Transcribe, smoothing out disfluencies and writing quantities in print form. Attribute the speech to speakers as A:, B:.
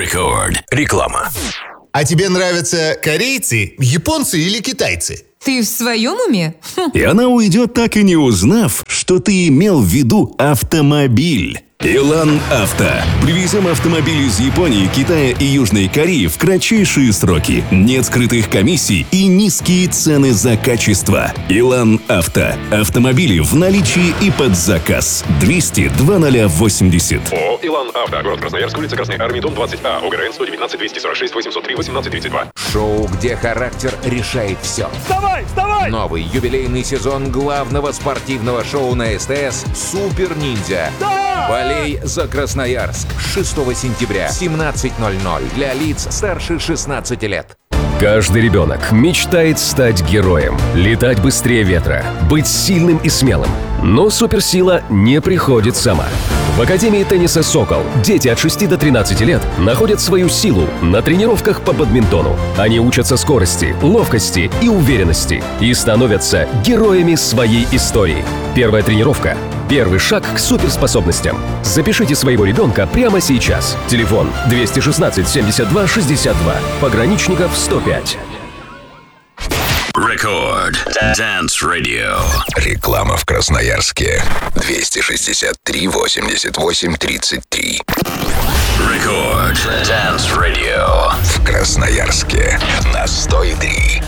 A: Рекорд. Реклама.
B: А тебе нравятся корейцы, японцы или китайцы?
C: Ты в своем уме?
A: И она уйдет, так и не узнав, что ты имел в виду автомобиль. Илан Авто. Привезем автомобили из Японии, Китая и Южной Кореи в кратчайшие сроки. Нет скрытых комиссий и низкие цены за качество. Илан Авто. Автомобили в наличии и под заказ. 200-2080.
D: ООО «Илан Авто». Город Красноярск, улица Красной Армии, дом 20А. ОГРН 119-246-803-1832.
E: Шоу, где характер решает все. Вставай, вставай! Новый юбилейный сезон главного спортивного шоу на СТС «Супер Ниндзя». Болей за Красноярск. 6 сентября, 17:00. Для лиц старше 16 лет.
F: Каждый ребенок мечтает стать героем, летать быстрее ветра, быть сильным и смелым. Но суперсила не приходит сама. В Академии тенниса «Сокол» дети от 6 до 13 лет находят свою силу на тренировках по бадминтону. Они учатся скорости, ловкости и уверенности и становятся героями своей истории. Первая тренировка – первый шаг к суперспособностям. Запишите своего ребенка прямо сейчас. Телефон 216 72 62. Пограничников 105.
A: Рекорд. Dance Radio.
G: Реклама в Красноярске. 263-88-33.
A: Рекорд. Dance Radio.
G: В Красноярске. На 103.